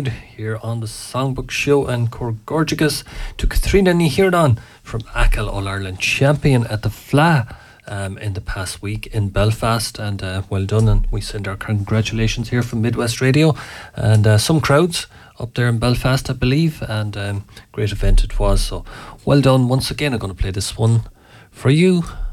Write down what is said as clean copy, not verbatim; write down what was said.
Sinead here on the Songbook Show, and Gorgeous to Kathrina Ní Hiordáin from Achill All-Ireland champion at the Fleadh in the past week in Belfast, and well done, and we send our congratulations here from Midwest Radio, and some crowds up there in Belfast I believe, and great event it was, so well done once again. I'm going to play this one for you.